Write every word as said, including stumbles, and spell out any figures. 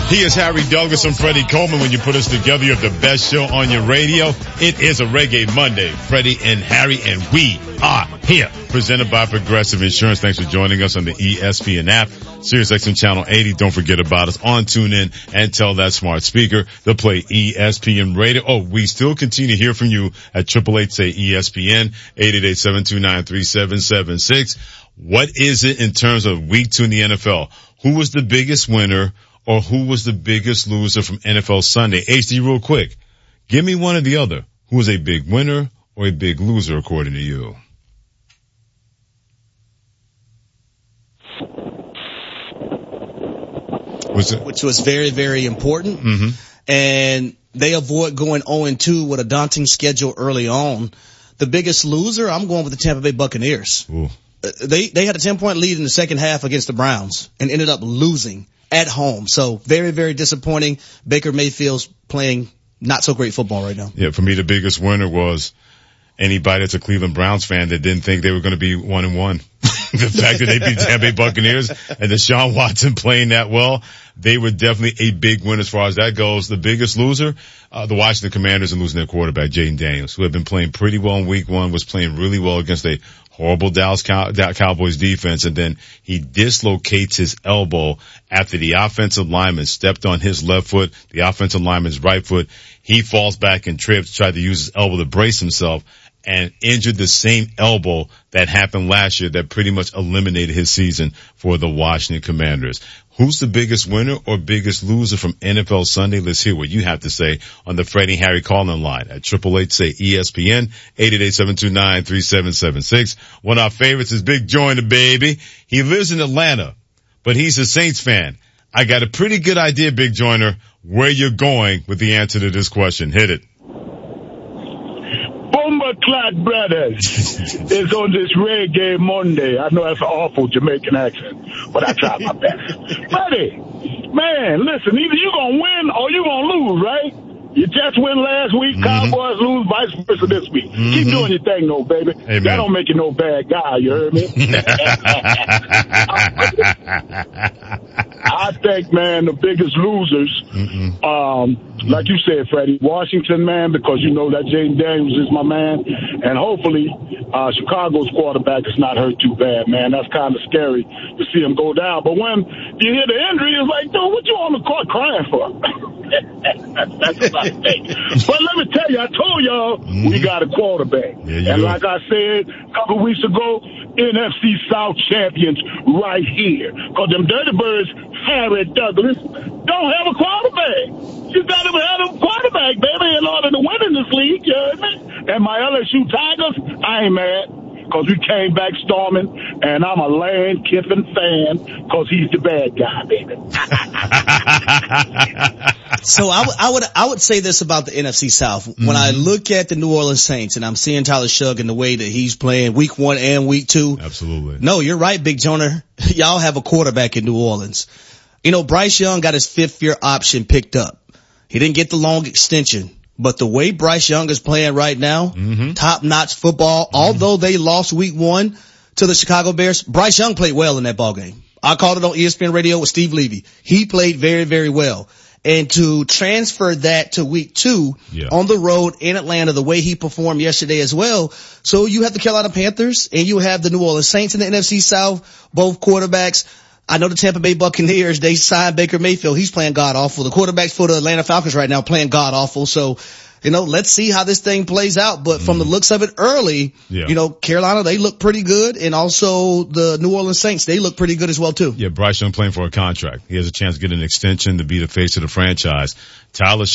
He is Harry Douglas and Freddie Coleman. When you put us together, you have the best show on your radio. It is a Reggae Monday. Freddie and Harry, and we are here. Presented by Progressive Insurance. Thanks for joining us on the E S P N app, Sirius X M Channel eighty. Don't forget about us on TuneIn and tell that smart speaker to play E S P N Radio. Oh, we still continue to hear from you at eight eight eight, say E S P N, eight eight eight, seven two nine, three seven seven six. What is it in terms of week two in the N F L? Who was the biggest winner? Or who was the biggest loser from N F L Sunday? H D, real quick. Give me one or the other. Who was a big winner or a big loser according to you? Was it? Which was very, very important. Mm-hmm. And they avoid going oh and two with a daunting schedule early on. The biggest loser, I'm going with the Tampa Bay Buccaneers. Ooh. They, they had a ten point lead in the second half against the Browns and ended up losing at home. So very, very disappointing. Baker Mayfield's playing not so great football right now. Yeah, for me, the biggest winner was anybody that's a Cleveland Browns fan that didn't think they were going to be one and one. The fact that they beat the Tampa Bay Buccaneers and Deshaun Watson playing that well, they were definitely a big win as far as that goes. The biggest loser, uh, the Washington Commanders and losing their quarterback, Jaden Daniels, who had been playing pretty well in week one, was playing really well against a horrible Dallas Cow- Cowboys defense, and then he dislocates his elbow after the offensive lineman stepped on his left foot, the offensive lineman's right foot. He falls back and trips, tried to use his elbow to brace himself, and injured the same elbow that happened last year that pretty much eliminated his season for the Washington Commanders. Who's the biggest winner or biggest loser from N F L Sunday? Let's hear what you have to say on the Freddie and Harry call-in line at eight eight eight, say E S P N, eight eight eight, seven two nine, three seven seven six. One of our favorites is Big Joyner, baby. He lives in Atlanta, but he's a Saints fan. I got a pretty good idea, Big Joyner, where you're going with the answer to this question. Hit it. Clad Brothers is on this Reggae Monday. I know that's an awful Jamaican accent, but I try my best. Buddy, man, listen, either you're going to win or you're going to lose, right? You just win last week, mm-hmm. Cowboys lose, vice versa this week. Mm-hmm. Keep doing your thing, though, baby. Amen. That don't make you no bad guy, you heard me? I think, man, the biggest losers, Mm-mm. um, like you said, Freddie, Washington, man, because you know that Jaden Daniels is my man, and hopefully uh, Chicago's quarterback is not hurt too bad, man. That's kind of scary to see him go down. But when you hear the injury, it's like, dude, what you on the court crying for? That's what I think. But let me tell you, I told y'all mm-hmm. we got a quarterback. Yeah, and do. like I said a couple weeks ago, N F C South champions right here. Because them Dirty Birds, Harry Douglas, don't have a quarterback. You got to have a quarterback, baby, in order to win in this league. You heard me? And my L S U Tigers, I ain't mad. Because we came back storming, and I'm a Lane Kiffin fan because he's the bad guy, baby. So I, w- I would I would say this about the N F C South. Mm-hmm. When I look at the New Orleans Saints and I'm seeing Tyler Shugg and the way that he's playing week one and week two. Absolutely. No, you're right, Big Joyner. Y'all have a quarterback in New Orleans. You know, Bryce Young got his fifth year option picked up. He didn't get the long extension. But the way Bryce Young is playing right now, mm-hmm. top-notch football, mm-hmm. although they lost week one to the Chicago Bears, Bryce Young played well in that ballgame. I called it on E S P N Radio with Steve Levy. He played very, very well. And to transfer that to week two yeah. on the road in Atlanta, the way he performed yesterday as well. So you have the Carolina Panthers and you have the New Orleans Saints in the N F C South, both quarterbacks. I know the Tampa Bay Buccaneers, they signed Baker Mayfield. He's playing god-awful. The quarterbacks for the Atlanta Falcons right now playing god-awful. So, you know, let's see how this thing plays out. But from mm. the looks of it early, yeah. you know, Carolina, they look pretty good. And also the New Orleans Saints, they look pretty good as well, too. Yeah, Bryce Young playing for a contract. He has a chance to get an extension to be the face of the franchise. Tyler